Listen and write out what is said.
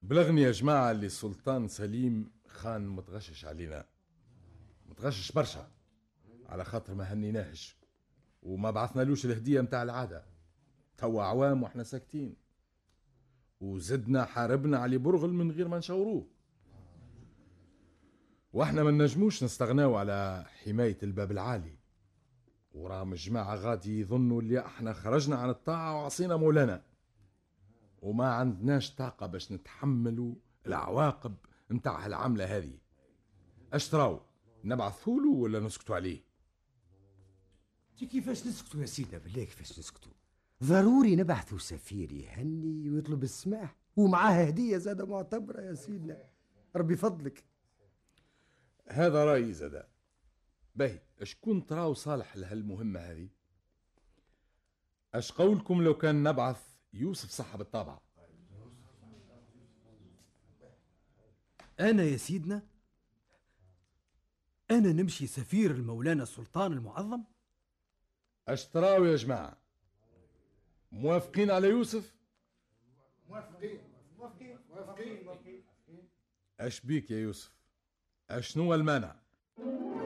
بلغني يا جماعة اللي السلطان سليم خان متغشش علينا، متغشش برشا، على خاطر ما هنيناهش وما بعثنالوش الهدية متاع العادة. توا عوام واحنا ساكتين، وزدنا حاربنا علي برغل من غير ما نشوروه، واحنا ما نجموش نستغناو على حماية الباب العالي. ورام الجماعة غادي يظنوا اللي احنا خرجنا عن الطاعة وعصينا مولانا، وما عندناش طاقة باش نتحملوا العواقب متاع العملة هذه. اشتراو نبعثهولو ولا نسكتوا عليه؟ كيفاش نسكتوا يا سيدنا؟ بالله كيفاش نسكتوا؟ ضروري نبعثوا سفير يهني ويطلب السماح ومعاه هدية زادة معتبرة يا سيدنا، ربي فضلك. هذا رأيي زادا. باهي، اشكون تراو صالح لهالمهمة هذه؟ اش قولكم لو كان نبعث يوسف صاحب الطابعة؟ أنا يا سيدنا، أنا نمشي سفير المولانا السلطان المعظم؟ اشتراو يا جماعة، موافقين على يوسف؟ موافقين موافقين موافقين. اش بيك يا يوسف؟ اشنو المانع؟